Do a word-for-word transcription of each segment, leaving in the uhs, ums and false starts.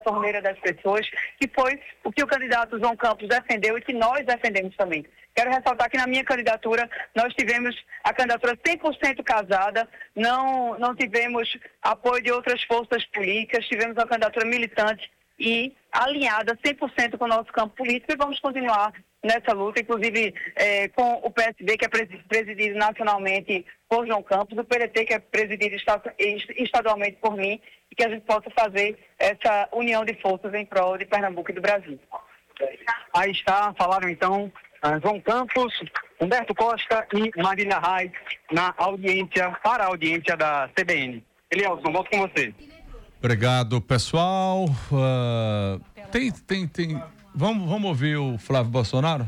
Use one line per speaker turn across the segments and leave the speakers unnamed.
torneira das pessoas, que foi o que o candidato João Campos defendeu e que nós defendemos também. Quero ressaltar que na minha candidatura nós tivemos a candidatura cem por cento casada, não, não tivemos apoio de outras forças políticas, tivemos uma candidatura militante e alinhada cem por cento com o nosso campo político e vamos continuar nessa luta, inclusive eh, com o P S B, que é presidido nacionalmente por João Campos, o P D T, que é presidido estadualmente por mim, e que a gente possa fazer essa união de forças em prol de Pernambuco e do Brasil.
Aí está, falaram então João Campos, Humberto Costa e Marília Reis na audiência, para a audiência da C B N. Elielson, volto com você.
Obrigado, pessoal. Uh, tem, tem, tem. Vamos, vamos ouvir o Flávio Bolsonaro?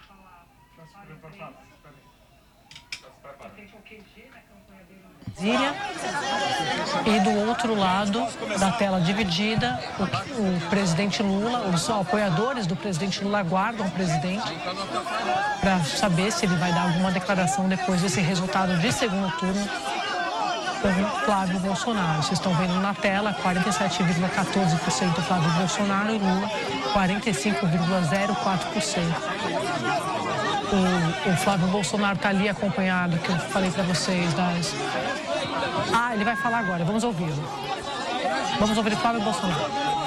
E do outro lado da tela dividida, o, o presidente Lula, os apoiadores do presidente Lula aguardam o presidente para saber se ele vai dar alguma declaração depois desse resultado de segundo turno com Flávio Bolsonaro. Vocês estão vendo na tela, quarenta e sete vírgula quatorze por cento Flávio Bolsonaro e Lula, quarenta e cinco vírgula zero quatro por cento. O, o Flávio Bolsonaro está ali acompanhado, que eu falei para vocês, das... Ah, ele vai falar agora, vamos ouvi-lo. Vamos ouvir o Flávio Bolsonaro.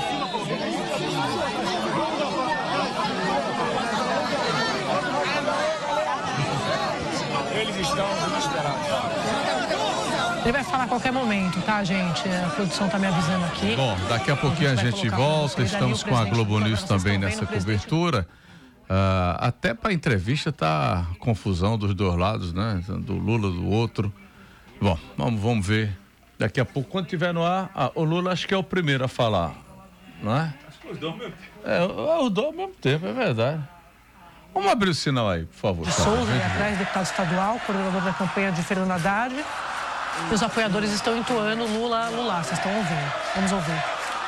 Eles estão desesperados.
Ele vai falar a qualquer momento, tá, gente? A produção tá me avisando aqui.
Bom, daqui a pouquinho a gente, a gente volta, estamos com a Globo News também nessa cobertura. Uh, até para entrevista tá confusão dos dois lados, né? Do Lula, do outro. Bom, vamos, vamos ver. Daqui a pouco, quando tiver no ar, ah, o Lula acho que é o primeiro a falar, não é?
Acho que os dois ao mesmo tempo.
É, os dois ao mesmo tempo, é verdade. Vamos abrir o sinal aí, por favor.
De Souza, e atrás, deputado estadual, coordenador da campanha de Fernando Haddad. E os apoiadores estão entoando Lula, Lula. Vocês estão ouvindo. Vamos ouvir.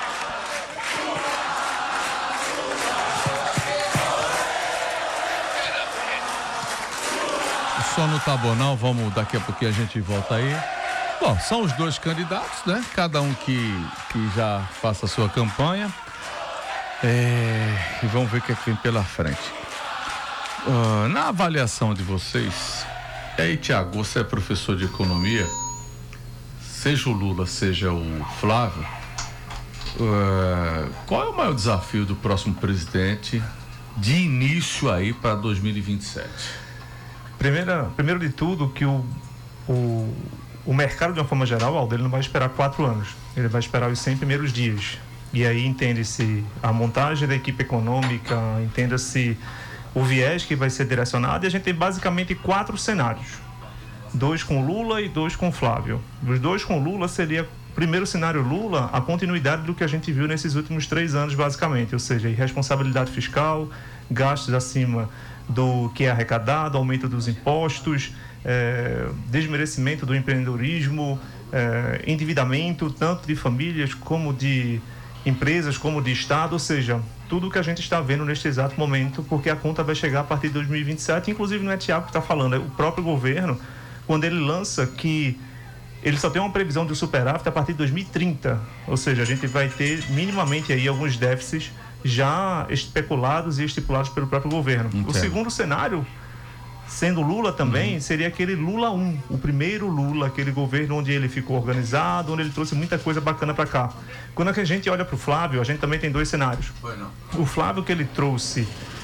O som não tá bom não, vamos, daqui a pouquinho a gente volta aí. Bom, são os dois candidatos, né? Cada um que, que já faça a sua campanha. É, e vamos ver o que é que vem pela frente. Uh, na avaliação de vocês, aí, Tiago, você é professor de economia, seja o Lula, seja o Flávio, uh, qual é o maior desafio do próximo presidente de início aí para dois mil e vinte e sete?
Primeira, primeiro de tudo, que o, o, o mercado, de uma forma geral, Aldo, ele não vai esperar quatro anos, ele vai esperar os cem primeiros dias. E aí entende-se a montagem da equipe econômica, entenda-se o viés que vai ser direcionado, e a gente tem basicamente quatro cenários. Dois com Lula e dois com Flávio. Os dois com Lula seria, primeiro cenário Lula, a continuidade do que a gente viu nesses últimos três anos, basicamente, ou seja, irresponsabilidade fiscal, gastos acima do que é arrecadado, aumento dos impostos, é, desmerecimento do empreendedorismo, é, endividamento tanto de famílias como de empresas, como de Estado, ou seja, tudo o que a gente está vendo neste exato momento, porque a conta vai chegar a partir de dois mil e vinte e sete, inclusive não é Tiago que está falando, é o próprio governo, quando ele lança que ele só tem uma previsão de superávit a partir de dois mil e trinta, ou seja, a gente vai ter minimamente aí alguns déficits já especulados e estipulados pelo próprio governo. Entendo. O segundo cenário, sendo Lula também, uhum. seria aquele Lula um, o primeiro Lula, aquele governo onde ele ficou organizado, onde ele trouxe muita coisa bacana para cá. Quando a gente olha para o Flávio, a gente também tem dois cenários. Foi, não. O Flávio, que ele trouxe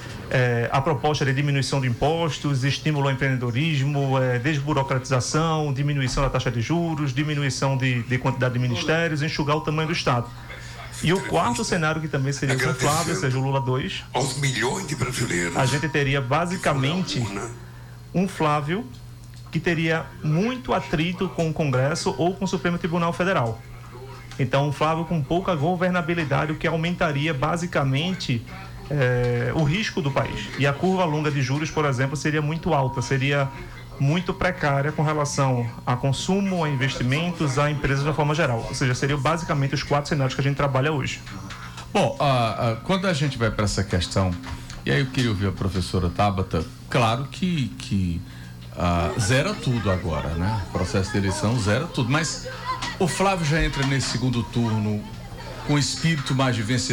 é, a proposta de diminuição de impostos, estímulo ao empreendedorismo, é, desburocratização, diminuição da taxa de juros, diminuição de, de quantidade de ministérios, enxugar o tamanho do Estado. E o quarto cenário, que também seria o Flávio, ou seja, o Lula dois,
aos milhões de brasileiros,
a gente teria basicamente um Flávio que teria muito atrito com o Congresso ou com o Supremo Tribunal Federal. Então, um Flávio com pouca governabilidade, o que aumentaria basicamente é, o risco do país. E a curva longa de juros, por exemplo, seria muito alta, seria muito precária com relação a consumo, a investimentos, a empresas de uma forma geral. Ou seja, seriam basicamente os quatro cenários que a gente trabalha hoje.
Bom, uh, uh, quando a gente vai para essa questão, e aí eu queria ouvir a professora Tabata, claro que, que uh, zera tudo agora, né? O processo de eleição zera tudo, mas o Flávio já entra nesse segundo turno com espírito mais de vencedor.